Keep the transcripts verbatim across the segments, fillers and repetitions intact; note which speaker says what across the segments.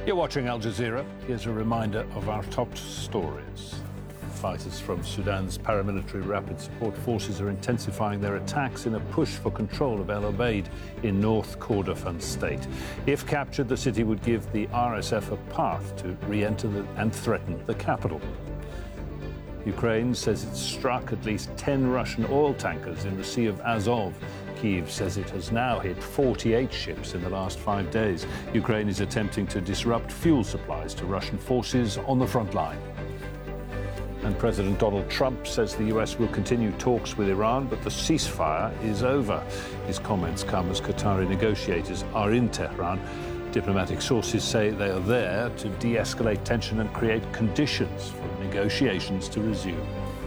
Speaker 1: You're watching Al Jazeera. Here's a reminder of our top stories. Fighters from Sudan's paramilitary rapid support forces are intensifying their attacks in a push for control of El Obeid in North Kordofan state. If captured, the city would give the R S F a path to re-enter the, and threaten the capital. Ukraine says it struck at least ten Russian oil tankers in the Sea of Azov. Kyiv says it has now hit forty-eight ships in the last five days. Ukraine is attempting to disrupt fuel supplies to Russian forces on the front line. And President Donald Trump says the U S will continue talks with Iran, but the ceasefire is over. His comments come as Qatari negotiators are in Tehran. Diplomatic sources say they are there to de-escalate tension and create conditions for negotiations to resume.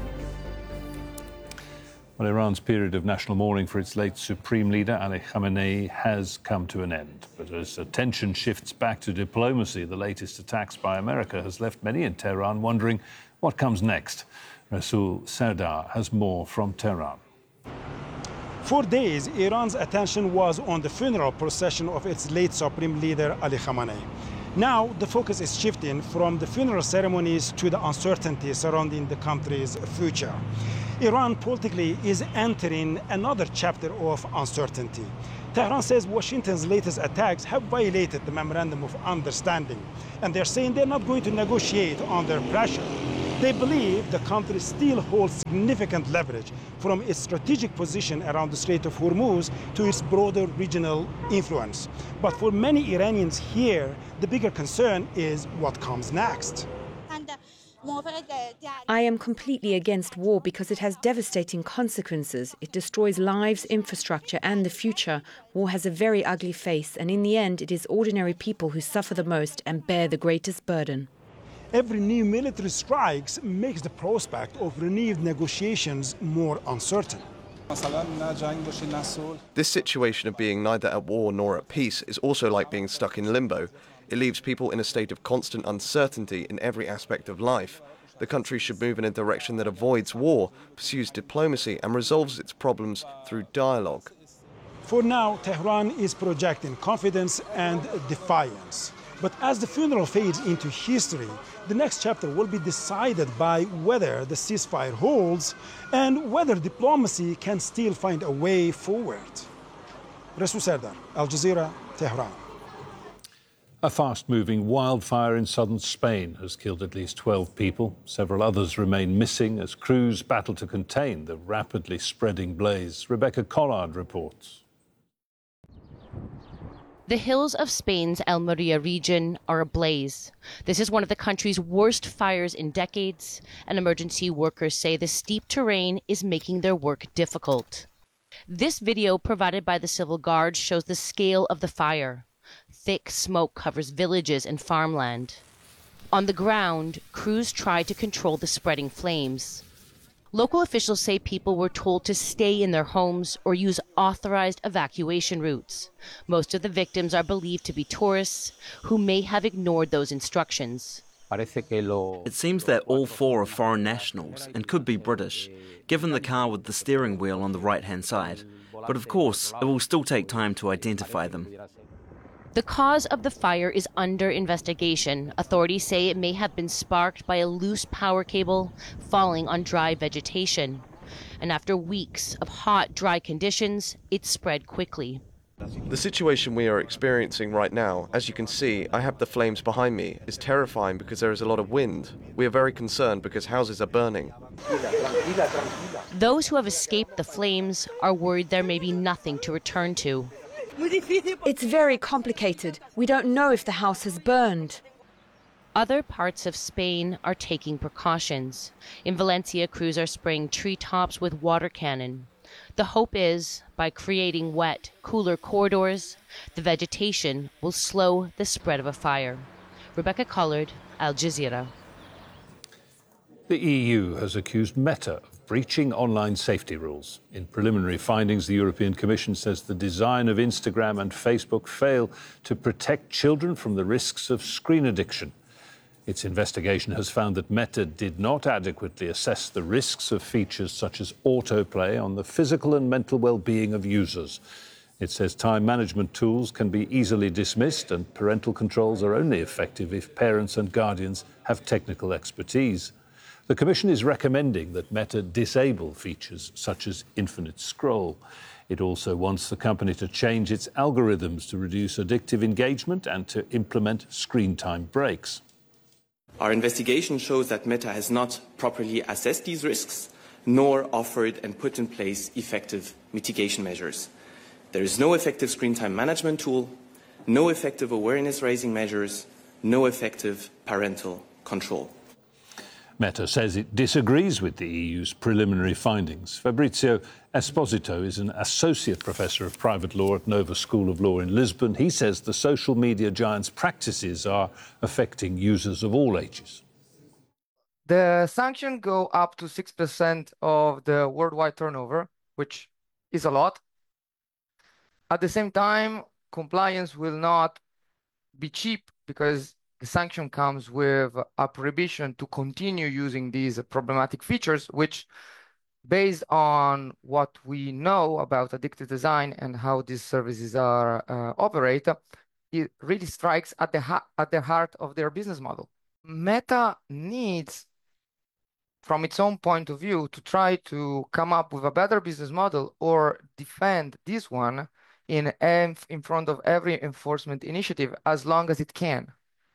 Speaker 1: Well, Iran's period of national mourning for its late supreme leader, Ali Khamenei, has come to an end. But as attention shifts back to diplomacy, the latest attacks by America has left many in Tehran wondering what comes next. Rasul Sardar has more from Tehran.
Speaker 2: For days, Iran's attention was on the funeral procession of its late supreme leader, Ali Khamenei. Now, the focus is shifting from the funeral ceremonies to the uncertainty surrounding the country's future. Iran politically is entering another chapter of uncertainty. Tehran says Washington's latest attacks have violated the Memorandum of Understanding, and they're saying they're not going to negotiate under pressure. They believe the country still holds significant leverage from its strategic position around the Strait of Hormuz to its broader regional influence. But for many Iranians here, the bigger concern is what comes next.
Speaker 3: I am completely against war because it has devastating consequences. It destroys lives, infrastructure, and the future. War has a very ugly face, and in the end, it is ordinary people who suffer the most and bear the greatest burden.
Speaker 2: Every new military strikes makes the prospect of renewed negotiations more uncertain.
Speaker 4: This situation of being neither at war nor at peace is also like being stuck in limbo. It leaves people in a state of constant uncertainty in every aspect of life. The country should move in a direction that avoids war, pursues diplomacy, and resolves its problems through dialogue.
Speaker 2: For now, Tehran is projecting confidence and defiance. But as the funeral fades into history, the next chapter will be decided by whether the ceasefire holds and whether diplomacy can still find a way forward. Rasul Sardar, Al Jazeera, Tehran.
Speaker 1: A fast-moving wildfire in southern Spain has killed at least twelve people. Several others remain missing as crews battle to contain the rapidly spreading blaze. Rebecca Collard reports.
Speaker 5: The hills of Spain's Almeria region are ablaze. This is one of the country's worst fires in decades, and emergency workers say the steep terrain is making their work difficult. This video provided by the Civil Guard shows the scale of the fire. Thick smoke covers villages and farmland. On the ground, crews try to control the spreading flames. Local officials say people were told to stay in their homes or use authorized evacuation routes. Most of the victims are believed to be tourists who may have ignored those instructions.
Speaker 6: It seems that all four are foreign nationals and could be British, given the car with the steering wheel on the right-hand side. But of course, it will still take time to identify them.
Speaker 5: The cause of the fire is under investigation. Authorities say it may have been sparked by a loose power cable falling on dry vegetation. And after weeks of hot, dry conditions, it spread quickly.
Speaker 4: The situation we are experiencing right now, as you can see, I have the flames behind me, is terrifying because there is a lot of wind. We are very concerned because houses are burning.
Speaker 5: Those who have escaped the flames are worried there may be nothing to return to.
Speaker 3: It's very complicated. We don't know if the house has burned.
Speaker 5: Other parts of Spain are taking precautions. In Valencia, crews are spraying treetops with water cannon. The hope is, by creating wet, cooler corridors, the vegetation will slow the spread of a fire. Rebecca Collard, Al Jazeera.
Speaker 1: The E U has accused Meta of breaching online safety rules. In preliminary findings, the European Commission says the design of Instagram and Facebook fail to protect children from the risks of screen addiction. Its investigation has found that Meta did not adequately assess the risks of features such as autoplay on the physical and mental well-being of users. It says time management tools can be easily dismissed and parental controls are only effective if parents and guardians have technical expertise. The Commission is recommending that Meta disable features such as infinite scroll. It also wants the company to change its algorithms to reduce addictive engagement and to implement screen time breaks.
Speaker 7: Our investigation shows that Meta has not properly assessed these risks, nor offered and put in place effective mitigation measures. There is no effective screen time management tool, no effective awareness-raising measures, no effective parental control.
Speaker 1: Meta says it disagrees with the E U's preliminary findings. Fabrizio Esposito is an associate professor of private law at Nova School of Law in Lisbon. He says the social media giant's practices are affecting users of all ages.
Speaker 8: The sanctions go up to six percent of the worldwide turnover, which is a lot. At the same time, compliance will not be cheap because the sanction comes with a prohibition to continue using these problematic features, which, based on what we know about addictive design and how these services are uh, operate, it really strikes at the, ha- at the heart of their business model. Meta needs, from its own point of view, to try to come up with a better business model or defend this one in, in front of every enforcement initiative as long as it can.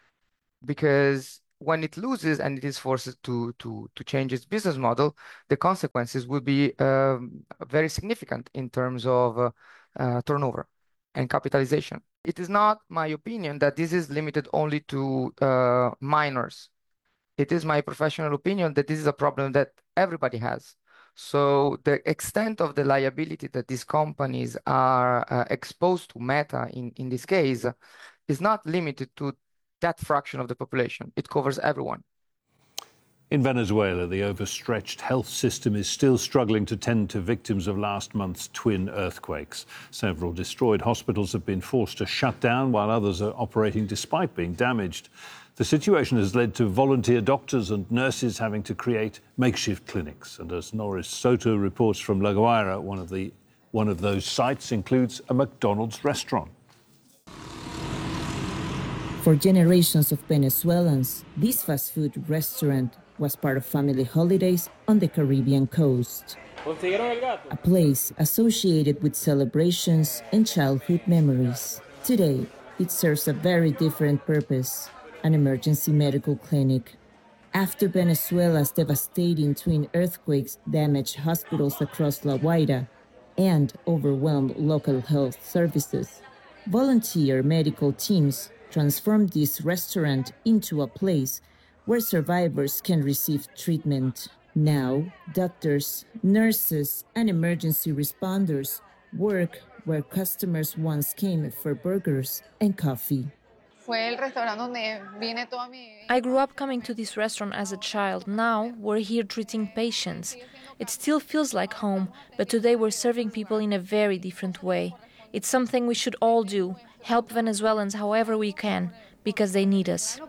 Speaker 8: Because when it loses and it is forced to, to, to change its business model, the consequences will be um, very significant in terms of uh, uh, turnover and capitalization. It is not my opinion that this is limited only to uh, minors. It is my professional opinion that this is a problem that everybody has. So the extent of the liability that these companies are uh, exposed to, Meta in, in this case, is not limited to that fraction of the population. It covers everyone.
Speaker 1: In Venezuela, the overstretched health system is still struggling to tend to victims of last month's twin earthquakes. Several destroyed hospitals have been forced to shut down, while others are operating despite being damaged. The situation has led to volunteer doctors and nurses having to create makeshift clinics. And as Norris Soto reports from La Guaira, one of, the, one of those sites includes a McDonald's restaurant.
Speaker 9: For generations of Venezuelans, this fast food restaurant was part of family holidays on the Caribbean coast. A place associated with celebrations and childhood memories. Today, it serves a very different purpose, an emergency medical clinic. After Venezuela's devastating twin earthquakes damaged hospitals across La Guaira and overwhelmed local health services, volunteer medical teams transformed this restaurant into a place where survivors can receive treatment. Now, doctors, nurses, and emergency responders work where customers once came for burgers and coffee.
Speaker 10: I grew up coming to this restaurant as a child. Now we're here treating patients. It still feels like home, but today we're serving people in a very different way. It's something we should all do, help Venezuelans however we can, because they need us.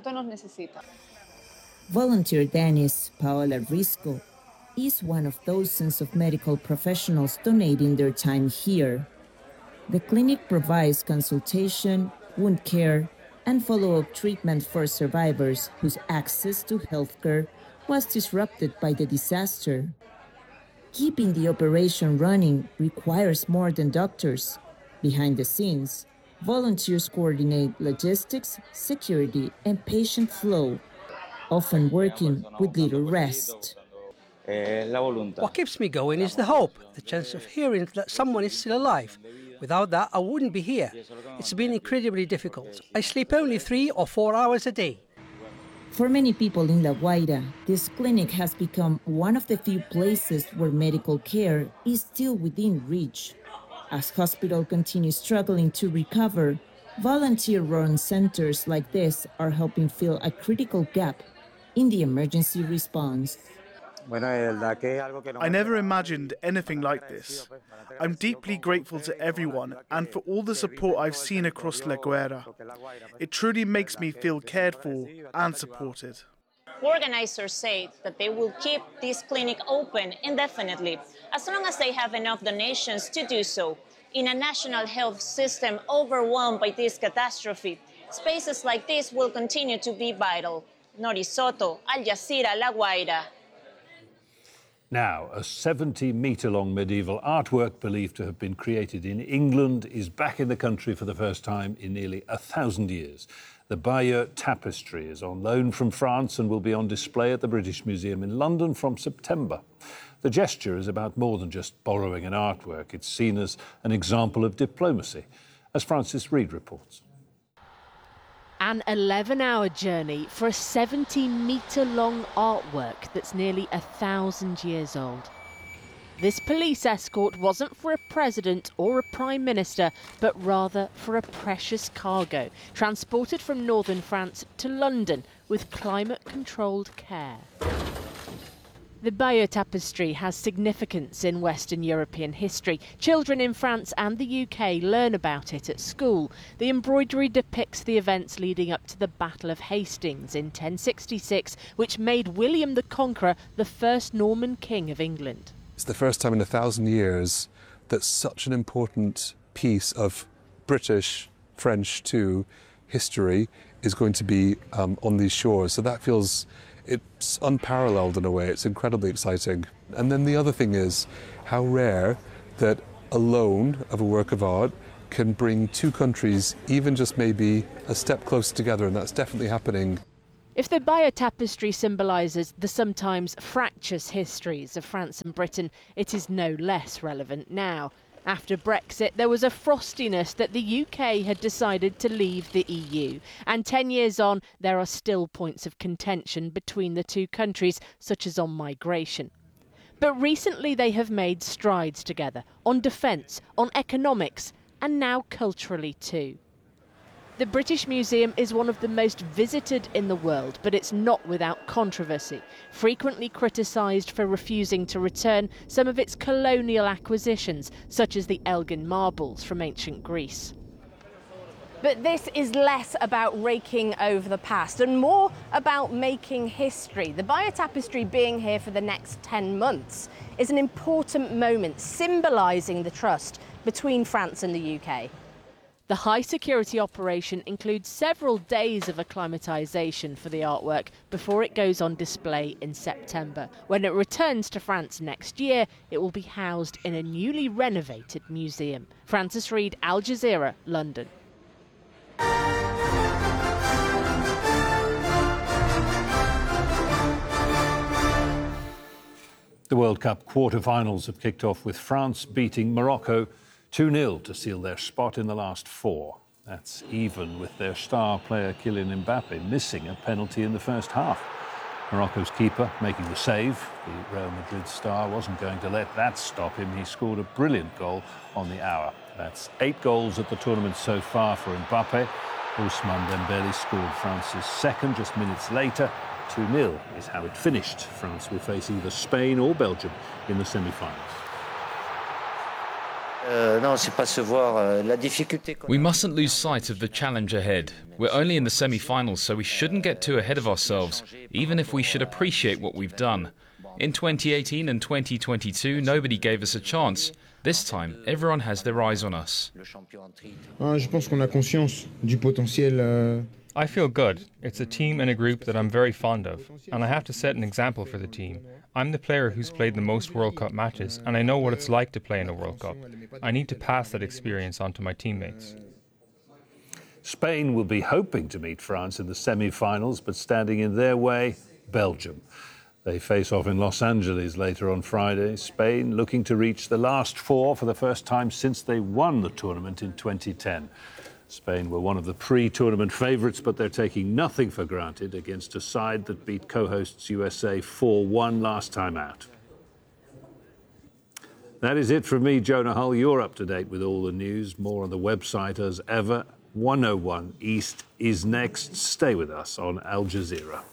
Speaker 9: Volunteer Dennis Paola Risco is one of dozens of medical professionals donating their time here. The clinic provides consultation, wound care, and follow-up treatment for survivors whose access to healthcare was disrupted by the disaster. Keeping the operation running requires more than doctors. Behind the scenes, volunteers coordinate logistics, security, and patient flow, often working with little rest.
Speaker 11: What keeps me going is the hope, the chance of hearing that someone is still alive. Without that, I wouldn't be here. It's been incredibly difficult. I sleep only three or four hours a day.
Speaker 9: For many people in La Guaira, this clinic has become one of the few places where medical care is still within reach. As hospitals continue struggling to recover, volunteer-run centers like this are helping fill a critical gap in the emergency response.
Speaker 12: I never imagined anything like this. I'm deeply grateful to everyone and for all the support I've seen across La Guaira. It truly makes me feel cared for and supported.
Speaker 13: Organizers say that they will keep this clinic open indefinitely, as long as they have enough donations to do so. in a national health system overwhelmed by this catastrophe. Spaces like this will continue to be vital. Nori Soto, Al Jazeera, La Guaira.
Speaker 1: Now, a seventy-metre-long medieval artwork believed to have been created in England is back in the country for the first time in nearly a thousand years. The Bayeux Tapestry is on loan from France and will be on display at the British Museum in London from September. The gesture is about more than just borrowing an artwork. It's seen as an example of diplomacy, as Francis Reid reports.
Speaker 14: An eleven-hour journey for a seventy-metre-long artwork that's nearly a thousand years old. This police escort wasn't for a president or a prime minister, but rather for a precious cargo, transported from northern France to London with climate-controlled care. The Bayeux Tapestry has significance in Western European history. Children in France and the U K learn about it at school. The embroidery depicts the events leading up to the Battle of Hastings in ten sixty-six, which made William the Conqueror the first Norman king of England.
Speaker 15: It's the first time in a thousand years that such an important piece of British, French too, history is going to be um, on these shores. So that feels, it's unparalleled in a way. It's incredibly exciting. And then the other thing is how rare that a loan of a work of art can bring two countries even just maybe a step closer together, and that's definitely happening.
Speaker 14: If the Bayeux Tapestry symbolises the sometimes fractious histories of France and Britain, it is no less relevant now. After Brexit, there was a frostiness that the U K had decided to leave the E U. And ten years on, there are still points of contention between the two countries, such as on migration. But recently they have made strides together on defence, on economics, and now culturally too. The British Museum is one of the most visited in the world, but it's not without controversy, frequently criticised for refusing to return some of its colonial acquisitions, such as the Elgin marbles from ancient Greece.
Speaker 16: But this is less about raking over the past and more about making history. The Bayeux Tapestry being here for the next ten months is an important moment, symbolising the trust between France and the U K.
Speaker 14: The high-security operation includes several days of acclimatisation for the artwork before it goes on display in September. When it returns to France next year, it will be housed in a newly renovated museum. Francis Reid, Al Jazeera, London.
Speaker 1: The World Cup quarter-finals have kicked off with France beating Morocco two nil to seal their spot in the last four. That's even with their star player Kylian Mbappe missing a penalty in the first half. Morocco's keeper making the save. The Real Madrid star wasn't going to let that stop him. He scored a brilliant goal on the hour. That's eight goals at the tournament so far for Mbappe. Ousmane Dembele scored France's second just minutes later. two nil is how it finished. France will face either Spain or Belgium in the semi-finals.
Speaker 17: We mustn't lose sight of the challenge ahead. We're only in the semi-finals, so we shouldn't get too ahead of ourselves, even if we should appreciate what we've done. In twenty eighteen and twenty twenty-two, nobody gave us a chance. This time, everyone has their eyes on us.
Speaker 18: I feel good. It's a team and a group that I'm very fond of, and I have to set an example for the team. I'm the player who's played the most World Cup matches, and I know what it's like to play in a World Cup. I need to pass that experience on to my teammates.
Speaker 1: Spain will be hoping to meet France in the semi-finals, but standing in their way, Belgium. They face off in Los Angeles later on Friday. Spain looking to reach the last four for the first time since they won the tournament in twenty ten. Spain were one of the pre-tournament favourites, but they're taking nothing for granted against a side that beat co-hosts U S A four one last time out. That is it from me, Jonah Hull. You're up to date with all the news. More on the website as ever. one oh one East is next. Stay with us on Al Jazeera.